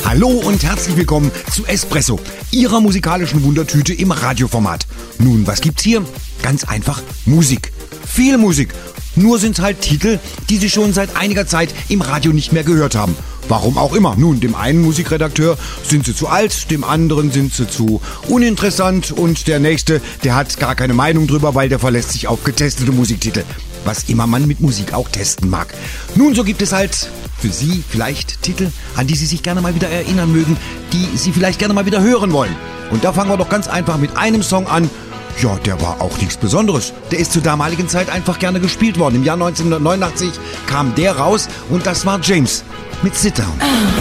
Hallo und herzlich willkommen zu Espresso, Ihrer musikalischen Wundertüte im Radioformat. Nun, was gibt's hier? Ganz einfach Musik. Viel Musik. Nur sind's halt Titel, die Sie schon seit einiger Zeit im Radio nicht mehr gehört haben. Warum auch immer. Nun, dem einen Musikredakteur sind sie zu alt, dem anderen sind sie zu uninteressant und der nächste, der hat gar keine Meinung drüber, weil der verlässt sich auf getestete Musiktitel. Was immer man mit Musik auch testen mag. Nun, so gibt es halt für Sie vielleicht Titel, an die Sie sich gerne mal wieder erinnern mögen, die Sie vielleicht gerne mal wieder hören wollen. Und da fangen wir doch ganz einfach mit einem Song an. Ja, der war auch nichts Besonderes. Der ist zur damaligen Zeit einfach gerne gespielt worden. Im Jahr 1989 kam der raus und das war James mit Sit Down.